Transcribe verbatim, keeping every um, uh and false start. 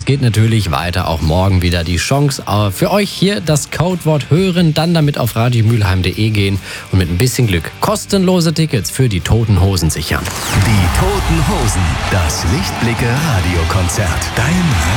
geht natürlich weiter. Auch morgen wieder die Chance äh, für euch hier das Codewort hören, dann damit auf radiomülheim punkt de gehen und mit ein bisschen Glück kostenlose Tickets für die Toten Hosen sichern. Die Toten Hosen, das Lichtblicke Radiokonzert. Dein